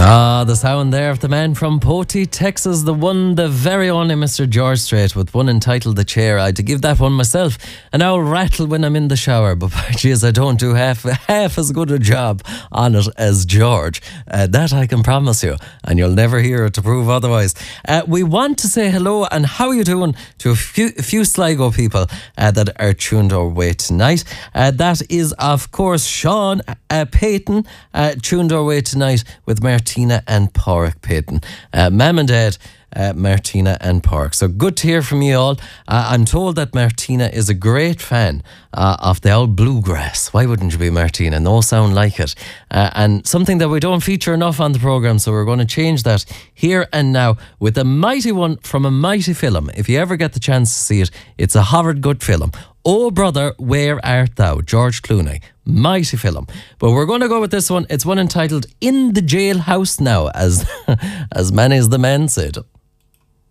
Ah, the sound there of the man from Poti, Texas, the one, the very only Mr. George Strait, with one entitled The Chair. I had to give that one myself, and I'll rattle when I'm in the shower, but geez, I don't do half as good a job on it as George. That I can promise you, and you'll never hear it to prove otherwise. We want to say hello and how are you doing to a few Sligo people that are tuned our way tonight. That is, of course, Sean Payton, tuned our way tonight with Martina and Pádraig Payton. Mum and Dad, Martina and Pádraig. So good to hear from you all. I'm told that Martina is a great fan of the old bluegrass. Why wouldn't you be, Martina? No sound like it. And something that we don't feature enough on the programme, so we're going to change that here and now with a mighty one from a mighty film. If you ever get the chance to see it, it's a horrid good film. Oh Brother, Where Art Thou? George Clooney. Mighty film. But we're going to go with this one. It's one entitled In the Jailhouse Now, as many as the men said.